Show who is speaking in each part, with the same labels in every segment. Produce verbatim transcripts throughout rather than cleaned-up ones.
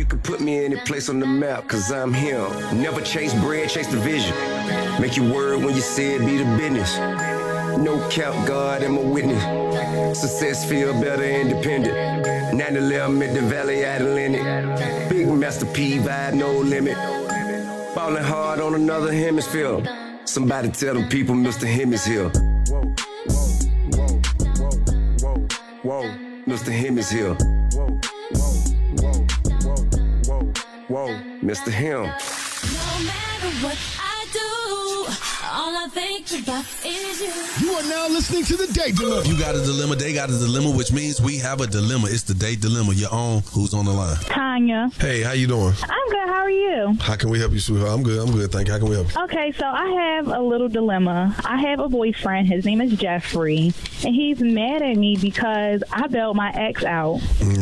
Speaker 1: You can put me any place on the map, cause I'm him. Never chase bread, chase the vision. Make your word when you say it, be the business. No cap, God, I'm a witness. Success feel better independent. nine eleven at the Valley Atlantic. Big Master P vibe, no limit. Ballin' hard on another hemisphere. Somebody tell them people Mister Him is here. Whoa, whoa, whoa, whoa, whoa, whoa. Mister Him is here. Whoa, whoa, whoa, whoa, whoa, whoa. Mister Him.
Speaker 2: No matter what I do, all I think about is you.
Speaker 3: You are now listening to The Date Dilemma.
Speaker 4: You got a dilemma, they got a dilemma, which means we have a dilemma. It's The Date Dilemma. Your own. Who's on the line?
Speaker 5: Tanya.
Speaker 4: Hey, how you doing?
Speaker 5: I'm good. How are you?
Speaker 4: How can we help you, sweetheart? I'm good. I'm good. Thank you. How can we help you?
Speaker 5: Okay, so I have a little dilemma. I have a boyfriend. His name is Jeffrey, and he's mad at me because I bailed my ex out.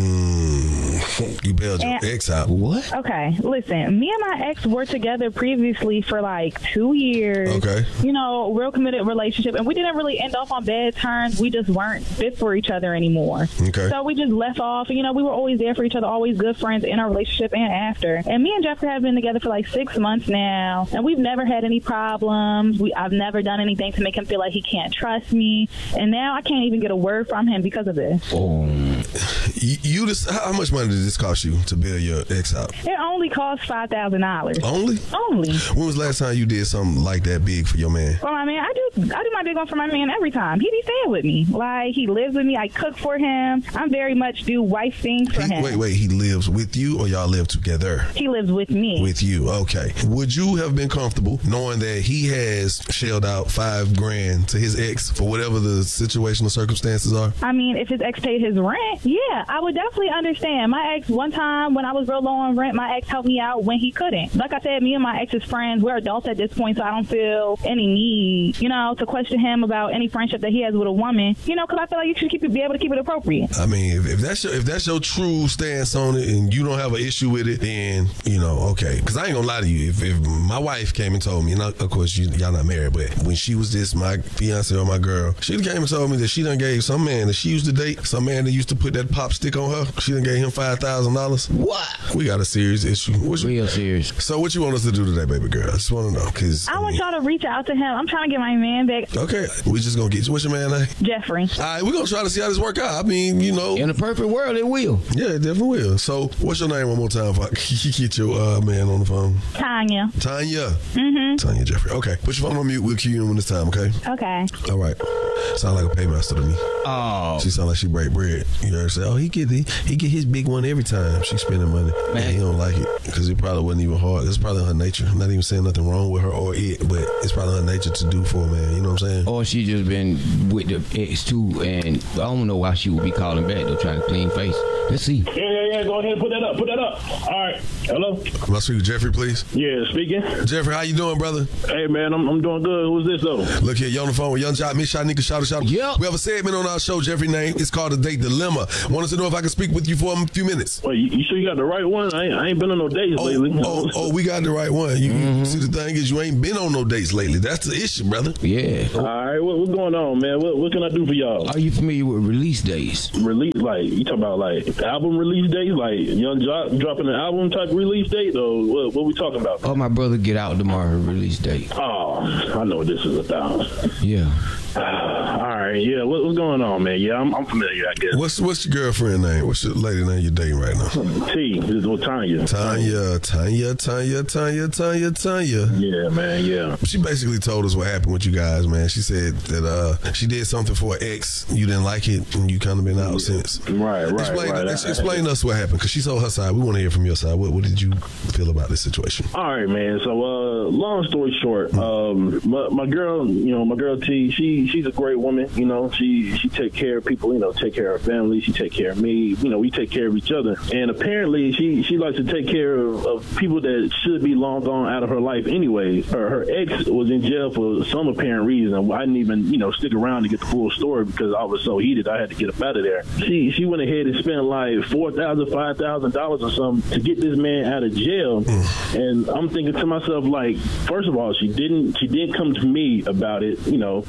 Speaker 4: Mm, you bailed your
Speaker 5: And-
Speaker 4: ex out. What?
Speaker 5: Okay, listen, me and my ex were together previously for like two years.
Speaker 4: Okay.
Speaker 5: You know, real committed relationship, and we didn't really end off on bad terms. We just weren't fit for each other anymore.
Speaker 4: Okay.
Speaker 5: So we just left off. You know, we were always there for each other, always good friends in our relationship and after. And me and Jeffrey have been together for like six months now, and we've never had any problems. We I've never done anything to make him feel like he can't trust me, and now I can't even get a word from him because of this.
Speaker 4: Oh. You, you just, how much money did this cost you to bail your ex out?
Speaker 5: It only cost five thousand dollars.
Speaker 4: Only?
Speaker 5: Only.
Speaker 4: When was the last time you did something like that big for your man?
Speaker 5: Well, I mean, I do I do my big one for my man every time. He be staying with me. Like, he lives with me. I cook for him. I'm very much do wife things for
Speaker 4: He,
Speaker 5: him.
Speaker 4: wait, wait, he lives with you or y'all live together?
Speaker 5: He lives with me.
Speaker 4: With you, okay. Would you have been comfortable knowing that he has shelled out five grand to his ex for whatever the situational circumstances are?
Speaker 5: I mean, if his ex paid his rent, yeah, I would definitely understand. My ex, one time when I was real low on rent, my ex helped me out when he couldn't. Like I said, me and my ex's friends, we're adults at this point, so I don't feel any need, you know, to question him about any friendship that he has with a woman, you know, because I feel like you should keep it, be able to keep it appropriate.
Speaker 4: I mean, if, if that's your if that's your true stance on it and you don't have an issue with it, then, you know, okay. Because I ain't gonna lie to you. If, if my wife came and told me, and I, of course, you, y'all not married, but when she was just my fiance or my girl, she came and told me that she done gave some man that she used to date, some man that used to put that pop stick on her, she done gave him five thousand dollars.
Speaker 6: What?
Speaker 4: We got a serious issue. What's
Speaker 6: Real serious.
Speaker 4: So what you want us to do today, baby girl? I just want to know. Cause,
Speaker 5: I
Speaker 4: I
Speaker 5: want
Speaker 4: mean,
Speaker 5: y'all to reach out to him. I'm trying to get my man back.
Speaker 4: Okay, we just gonna get you. What's your man name?
Speaker 5: Jeffrey.
Speaker 4: All right, we're gonna try to see how this work out. I mean, you know.
Speaker 6: In a perfect world, it will.
Speaker 4: Yeah, it definitely will. So, what's your name one more time? If I get your uh, man on the phone.
Speaker 5: Tanya.
Speaker 4: Tanya.
Speaker 5: Mm-hmm.
Speaker 4: Tanya Jeffrey. Okay, put your phone on mute. We'll cue you in when it's time. Okay.
Speaker 5: Okay.
Speaker 4: All right. Sound like a paymaster to me.
Speaker 6: Oh.
Speaker 4: She sound like she break bread. You know what I'm saying? Oh, he get the, he get his big one every time she spending money. Man, and he don't like it because it probably wasn't even hard. It's probably her nature. I'm not even saying nothing wrong with her or it, but it's probably her nature to do for a man. You know what I'm saying?
Speaker 6: Or she just been with the ex too, and I don't know why she would be calling back though, trying to clean face. Let's see.
Speaker 7: Yeah, yeah, yeah. Go ahead, put that up, put that up. All right. Hello.
Speaker 4: Am I speaking to Jeffrey, please?
Speaker 7: Yeah, speaking.
Speaker 4: Jeffrey, how you doing, brother?
Speaker 7: Hey, man, I'm, I'm doing good. Who's this though?
Speaker 4: Look here, you on the phone with Young Jock, Miss Shanika, shout shout.
Speaker 6: Yep.
Speaker 4: We have a segment on our show, Jeffrey name. It's called The Date Dilemma. Want us to know if I can speak with you for a few minutes.
Speaker 7: Wait, you, you sure you got the right one? I ain't, I ain't been on no dates
Speaker 4: Oh,
Speaker 7: lately.
Speaker 4: oh, oh, we got the right one. You mm-hmm. See, the thing is, you ain't been on no dates lately. That's the issue, brother.
Speaker 6: Yeah.
Speaker 7: All right, what, what's going on, man? What, what can I do for y'all?
Speaker 6: Are you familiar with release days?
Speaker 7: Release, like, you talking about, like, album release dates? Like, Young Jock dropping an album type release date? Or what, what we talking about?
Speaker 6: Oh, my brother Get Out Tomorrow release date.
Speaker 7: Oh, I know what this is about.
Speaker 6: Yeah.
Speaker 7: Uh, all right, yeah. What, what's going on, man? Yeah, I'm, I'm familiar, I guess.
Speaker 4: What's what's your girlfriend name? What's your lady name you're dating right now?
Speaker 7: T. This is what Tanya.
Speaker 4: Tanya, Tanya, Tanya, Tanya, Tanya, Tanya.
Speaker 7: Yeah, man, yeah.
Speaker 4: She basically told us what happened with you guys, man. She said that uh, she did something for an ex. You didn't like it, and you kind of been out yeah. since.
Speaker 7: Right, right,
Speaker 4: Explain,
Speaker 7: right.
Speaker 4: Ex- explain to us what happened, because she told her side. We want to hear from your side. What, what did you feel about this situation?
Speaker 7: All right, man. So, uh, long story short, mm-hmm. um, my, my girl, you know, my girl T, she she's a great woman. You know, she she take care of people. You know, take care of her family. She take care of me. You know, we take care of each other. And apparently, she she likes to take care of, of people that should be long gone out of her life anyway. Her, her ex was in jail for some apparent reason. I didn't even, you know, stick around to get the full story because I was so heated. I had to get up out of there. She she went ahead and spent like four thousand, five thousand dollars or something to get this man out of jail. And I'm thinking to myself, like, first of all, she didn't she didn't come to me about it. You know, she trying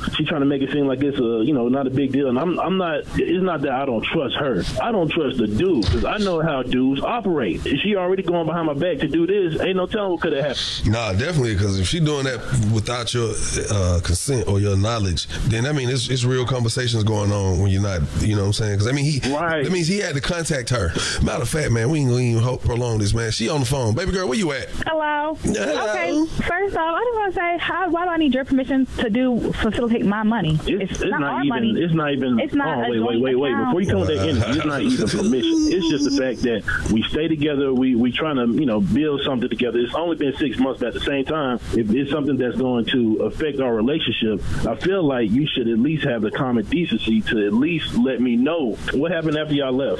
Speaker 7: to make it seem like it's a, you know, not a big deal. And I'm, I'm not. It's not that I don't trust her. I don't trust the dude because I know how dudes operate. Is she already going behind my back to do this? Ain't no telling what could have happened.
Speaker 4: Nah, definitely, because if she doing that without your uh, consent or your knowledge, then I mean, it's, it's real conversations going on when you're not, you know what I'm saying? Because I mean, he
Speaker 7: right.
Speaker 4: that means he had to contact her. Matter of fact, man, we ain't gonna even hope prolong this, man. She on the phone. Baby girl, where you at?
Speaker 5: Hello.
Speaker 4: Hello.
Speaker 5: Okay, first off, I just want to say, how, why do I need your permission to do facilitate my money?
Speaker 7: It's, it's, it's
Speaker 5: not,
Speaker 7: not
Speaker 5: our
Speaker 7: even.
Speaker 5: money.
Speaker 7: It's not even.
Speaker 5: It's not
Speaker 7: oh,
Speaker 5: a
Speaker 7: wait, wait,
Speaker 5: joint
Speaker 7: wait, wait.
Speaker 5: account.
Speaker 7: Before you come with that energy, it's not even permission. It's just the fact that we stay together. We we trying to you know build something together. It's only been six months, but at the same time, if it's something that's going to affect our relationship, I feel like you should at least have the common decency to at least let me know what happened after y'all left.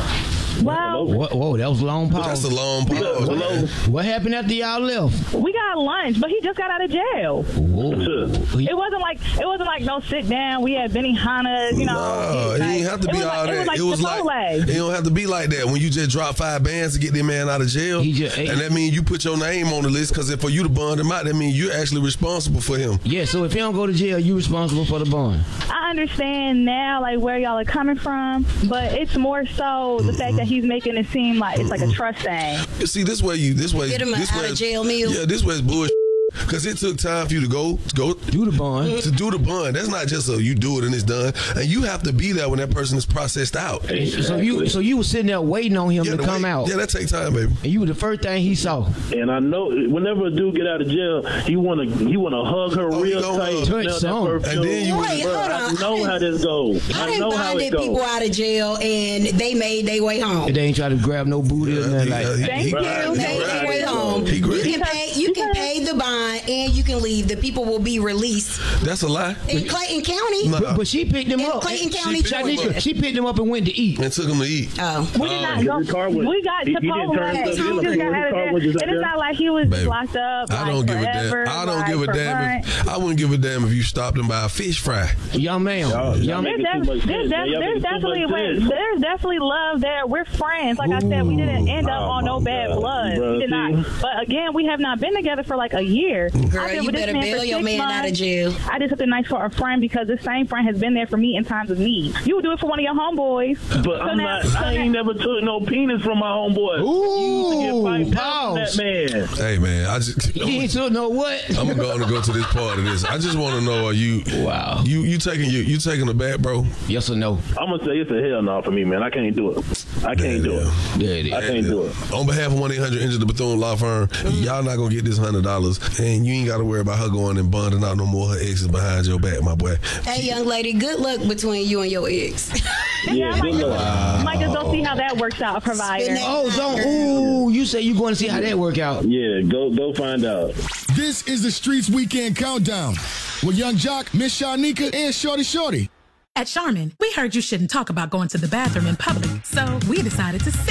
Speaker 5: Well,
Speaker 6: Whoa, whoa, that was a long pause.
Speaker 4: That's a long pause.
Speaker 7: Hello?
Speaker 6: What happened after y'all left?
Speaker 5: we got lunch, but he just got out of jail.
Speaker 6: Whoa.
Speaker 5: It wasn't like it wasn't like no sit down. We had Benihana's, you know.
Speaker 4: No, it
Speaker 5: like,
Speaker 4: ain't have to
Speaker 5: it
Speaker 4: be
Speaker 5: was
Speaker 4: all
Speaker 5: like,
Speaker 4: that.
Speaker 5: It was like Chipotle.
Speaker 4: it don't have to be like that. When you just drop five bands to get that man out of jail,
Speaker 6: He just-
Speaker 4: and that means you put your name on the list because for you to bond him out, that means you're actually responsible for him.
Speaker 6: Yeah, so if he don't go to jail, you responsible for the bond.
Speaker 5: I understand now, like where y'all are coming from, but it's more so the fact that he's making it seem like it's like a trust thing.
Speaker 4: You see, this way you, this way,
Speaker 8: Get him
Speaker 4: this
Speaker 8: out
Speaker 4: way,
Speaker 8: of jail meal.
Speaker 4: Yeah, this way is bullshit. Because it took time for you to go, go
Speaker 6: Do the bond.
Speaker 4: to do the bond. That's not just a you do it and it's done. And you have to be there when that person is processed out.
Speaker 6: So you, so you was sitting there waiting on him
Speaker 4: Yeah,
Speaker 6: to
Speaker 4: the
Speaker 6: come
Speaker 4: way-
Speaker 6: out,
Speaker 4: Yeah, that take time, baby.
Speaker 6: and you were the first thing he saw.
Speaker 7: And I know whenever a dude get out of jail, he wanna he wanna hug her
Speaker 4: Oh, he
Speaker 7: real
Speaker 4: gonna
Speaker 7: tight.
Speaker 4: hug.
Speaker 6: Touch
Speaker 7: smell that
Speaker 6: some.
Speaker 7: perfume.
Speaker 4: And then you
Speaker 8: Wait,
Speaker 7: Bruh,
Speaker 8: hold
Speaker 7: I
Speaker 8: on.
Speaker 7: know how this goes.
Speaker 8: I
Speaker 7: I
Speaker 8: done
Speaker 7: know how
Speaker 8: bonded
Speaker 7: it
Speaker 8: people
Speaker 7: goes.
Speaker 8: out of jail and they made their way home.
Speaker 6: And they ain't try to grab no booty or
Speaker 4: Yeah,
Speaker 6: nothing
Speaker 4: he-
Speaker 6: like
Speaker 4: uh,
Speaker 6: that.
Speaker 4: he-
Speaker 5: Thank
Speaker 4: he
Speaker 5: you.
Speaker 4: grabbed- he
Speaker 8: Made their
Speaker 4: grabbed
Speaker 8: way
Speaker 4: it.
Speaker 8: home.
Speaker 4: He
Speaker 8: You
Speaker 4: grabbed
Speaker 8: can
Speaker 4: it.
Speaker 8: pay. You can pay the bond and you can leave. The people will be released
Speaker 4: That's a lie.
Speaker 8: in Clayton County.
Speaker 4: No.
Speaker 6: But, but she picked him
Speaker 8: In
Speaker 6: up.
Speaker 8: Clayton
Speaker 6: She
Speaker 8: County,
Speaker 6: picked-
Speaker 8: Georgia.
Speaker 6: She picked him up and went to eat.
Speaker 4: And took him to eat.
Speaker 8: Oh,
Speaker 5: We did not
Speaker 7: his
Speaker 5: go.
Speaker 7: car was-
Speaker 5: We got
Speaker 7: he- he didn't
Speaker 5: Chipotle.
Speaker 7: turn
Speaker 5: He
Speaker 7: himself
Speaker 5: just
Speaker 7: in.
Speaker 5: got
Speaker 7: His
Speaker 5: out of
Speaker 7: car
Speaker 5: there,
Speaker 7: was just
Speaker 5: and
Speaker 7: out
Speaker 5: it's
Speaker 7: there.
Speaker 5: not like he was
Speaker 4: Baby,
Speaker 5: locked up.
Speaker 4: I
Speaker 5: like,
Speaker 4: don't give a
Speaker 5: forever,
Speaker 4: damn. I don't
Speaker 5: like,
Speaker 4: give a
Speaker 5: for
Speaker 4: damn.
Speaker 5: fun.
Speaker 4: If, I wouldn't give a damn if you stopped him by a fish fry.
Speaker 6: Young man.
Speaker 7: Y'all- y'all
Speaker 6: Young
Speaker 7: make
Speaker 5: There's,
Speaker 7: it too
Speaker 5: def-
Speaker 7: much
Speaker 5: there's,
Speaker 7: sense,
Speaker 5: def-
Speaker 7: man. Y'all
Speaker 5: there's
Speaker 7: make it too
Speaker 5: definitely
Speaker 7: much
Speaker 5: wait,
Speaker 7: sense.
Speaker 5: there's definitely love there. We're friends. Like I said, we didn't end up
Speaker 7: Oh,
Speaker 5: on no
Speaker 7: my
Speaker 5: bad
Speaker 7: God.
Speaker 5: blood.
Speaker 7: Bruh,
Speaker 5: We did not.
Speaker 7: see?
Speaker 5: But again, we have not been together for like a year. I've
Speaker 8: girl,
Speaker 5: been
Speaker 8: you
Speaker 5: with this
Speaker 8: better
Speaker 5: man for
Speaker 8: bail your
Speaker 5: six
Speaker 8: man out of
Speaker 5: months.
Speaker 8: jail.
Speaker 5: I did something nice for a friend because this same friend has been there for me in times of need. You would do it for one of your homeboys.
Speaker 7: But
Speaker 5: So
Speaker 7: I'm
Speaker 5: now-
Speaker 7: not.
Speaker 5: so
Speaker 7: I
Speaker 5: now-
Speaker 7: ain't never took no penis from my homeboy.
Speaker 6: Ooh,
Speaker 7: You used to get five pounds
Speaker 6: pause.
Speaker 7: from that man.
Speaker 4: Hey man, I just
Speaker 6: He ain't took no what?
Speaker 4: I'm gonna go to this part of this. I just want to know: Are you
Speaker 6: Wow.
Speaker 4: You you taking you you taking it back, bro?
Speaker 6: Yes or no?
Speaker 7: I'm gonna say it's a hell no for me, man. I can't do it. I can't do it.
Speaker 6: There it
Speaker 7: I
Speaker 6: is.
Speaker 7: can't do it.
Speaker 4: On behalf of one eight hundred Injured the Bethune Law Firm, y'all not gonna get this hundred dollars, and you ain't got to worry about her going and bonding out no more. Her exes behind your back, my boy.
Speaker 8: Hey, young lady, good luck between you and your ex.
Speaker 5: Yeah, I might
Speaker 7: good
Speaker 5: just,
Speaker 7: luck.
Speaker 5: might just go see how that works out, provider.
Speaker 8: Spin that-
Speaker 6: Oh, don't. Ooh, you say you going to see how that work out?
Speaker 7: Yeah, go go find out.
Speaker 3: This is the Streets Weekend Countdown with Young Jock, Miss Shanika, and Shorty Shorty.
Speaker 9: At Charmin, we heard you shouldn't talk about going to the bathroom in public, so we decided to